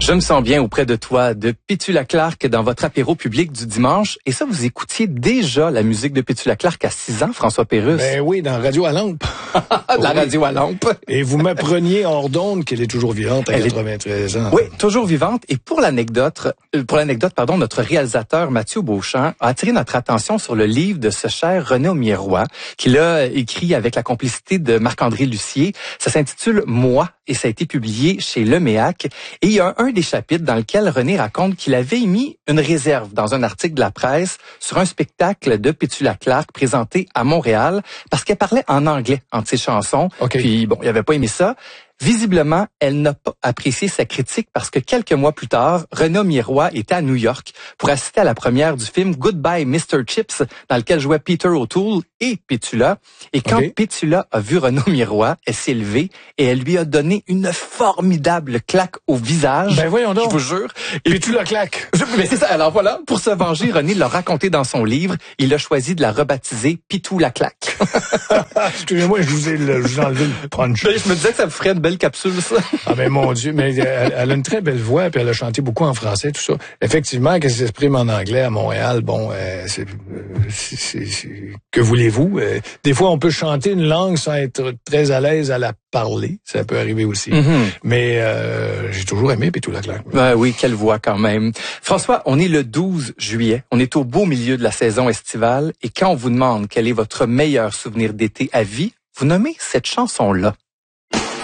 Je me sens bien auprès de toi, de Pétula Clark dans votre apéro public du dimanche. Et ça, vous écoutiez déjà la musique de Pétula Clark à 6 ans, François Pérusse? Ben oui, dans Radio à Lampe. La radio à lampe. Et vous m'appreniez hors d'onde qu'elle est toujours vivante à 93 ans. Oui, toujours vivante. Et pour l'anecdote, notre réalisateur Mathieu Beauchamp a attiré notre attention sur le livre de ce cher René Aumier-Roy, qu'il a écrit avec la complicité de Marc-André Lucier. Ça s'intitule « Moi ». Et ça a été publié chez Leméac. Et il y a un des chapitres dans lequel René raconte qu'il avait émis une réserve dans un article de la presse sur un spectacle de Pétula Clark présenté à Montréal parce qu'elle parlait en anglais entre ses chansons. Okay. Puis bon, il avait pas aimé ça. Visiblement, elle n'a pas apprécié sa critique parce que quelques mois plus tard, René Aumier-Roy était à New York pour assister à la première du film Goodbye Mr. Chips, dans lequel jouaient Peter O'Toole et Pétula. Et quand Pétula a vu René Aumier-Roy, elle s'est levée et elle lui a donné une formidable claque au visage. Ben voyons donc. Je vous jure. Et Pétula claque. Mais c'est ça. Alors voilà, pour se venger, René l'a raconté dans son livre. Il a choisi de la rebaptiser Pitou la claque. Excusez-moi, je vous ai enlevé le punch. Ben, je me disais que ça me ferait une belle capsule, ça. Ah ben mon Dieu, mais elle a une très belle voix, puis elle a chanté beaucoup en français, tout ça. Effectivement, qu'elle s'exprime en anglais à Montréal, bon, que voulez-vous? Des fois, on peut chanter une langue sans être très à l'aise à la parler. Ça peut arriver aussi. Mm-hmm. Mais j'ai toujours aimé Pétula Clark. Oui, quelle voix quand même. François, on est le 12 juillet. On est au beau milieu de la saison estivale. Et quand on vous demande quel est votre meilleur souvenir d'été à vie, vous nommez cette chanson-là.